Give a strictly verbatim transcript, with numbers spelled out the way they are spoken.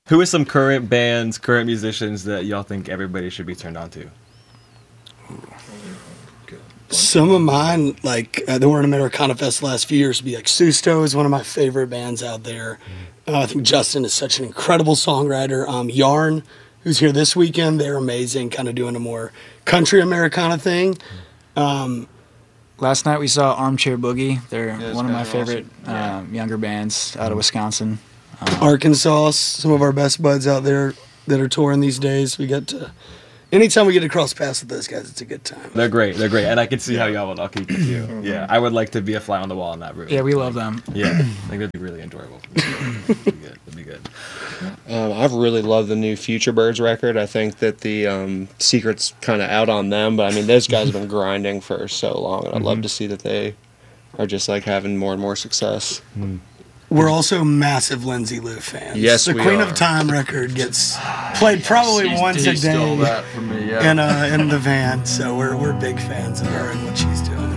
Who are some current bands, current musicians that y'all think everybody should be turned on to? Some of mine, like uh, that were in Americana Fest the last few years, would be like Susto is one of my favorite bands out there. Uh, I think Justin is such an incredible songwriter. Um, Yarn, who's here this weekend, they're amazing, kind of doing a more country Americana thing. Um, Last night we saw Armchair Boogie. They're Yeah, one of my kinda favorite awesome. um, younger bands out of Wisconsin. Um, Arkansas, some of our best buds out there that are touring these days. We get to, anytime we get to cross paths with those guys, it's a good time. They're great. They're great. And I can see how y'all would all keep it too. Yeah. I would like to be a fly on the wall in that room. yeah, we love them. Yeah. I think that'd be really enjoyable. That'd be good. That'd be good. Um, I've really loved the new Future Birds record. I think that the um, secret's kind of out on them, but I mean, those guys have been grinding for so long, and I'd love to see that they are just like having more and more success. We're also massive Lindsay Lou fans. Yes, the we Queen are. of Time record gets played probably He's- once he a stole day that from me, yeah. in uh, in the van. So we're we're big fans of her and what she's doing.